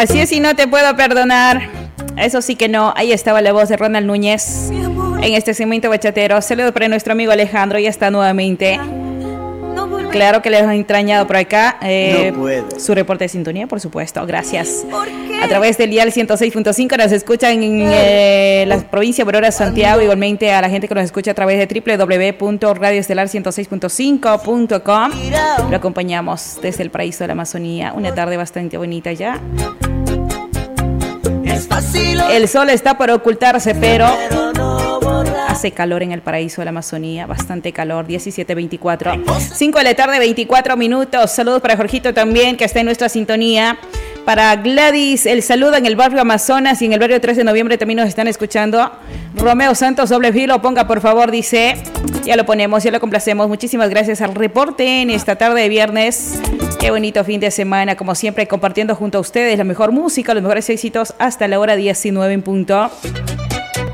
Así es, y no te puedo perdonar. Eso sí que no. Ahí estaba la voz de Ronald Núñez en este segmento bachatero. Saludos para nuestro amigo Alejandro. Ya está nuevamente. Claro que les ha extrañado por acá. Su reporte de sintonía, por supuesto. Gracias. A través del dial 106.5 nos escuchan en la provincia de Aurora, Santiago. Igualmente a la gente que nos escucha a través de www.radioestelar106.5.com. Lo acompañamos desde el paraíso de la Amazonía. Una tarde bastante bonita ya. El sol está por ocultarse, pero hace calor en el paraíso de la Amazonía, bastante calor, 17:24, 5 de la tarde, 24 minutos. Saludos para Jorgito también, que está en nuestra sintonía. Para Gladys, el saludo en el barrio Amazonas y en el barrio 3 de noviembre también nos están escuchando. Romeo Santos, doble filo, ponga por favor, dice. Ya lo ponemos, ya lo complacemos. Muchísimas gracias al reporte en esta tarde de viernes. Qué bonito fin de semana, como siempre, compartiendo junto a ustedes la mejor música, los mejores éxitos hasta la hora 19 en punto.